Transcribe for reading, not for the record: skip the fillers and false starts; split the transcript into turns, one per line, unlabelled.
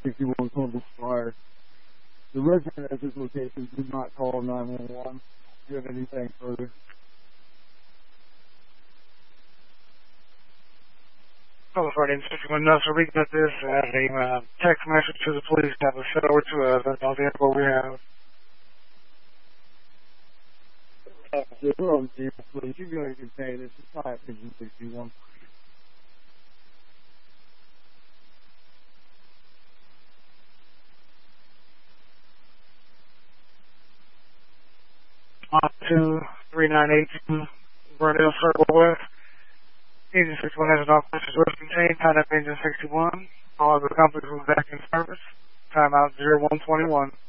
61 Columbus Fire. The resident at this location did not call 911. Do you have anything further?
California 61 Nelson, we got this as a text message to the police that was sent over to us. That's all the info we have.
We're on the police. You really can say this is Fire Pigeon 61.
On to 3982 Burndale Circle West. Engine 61 has an officer was contained. Tied up engine 61. All other companies will be back in service. Timeout 0121.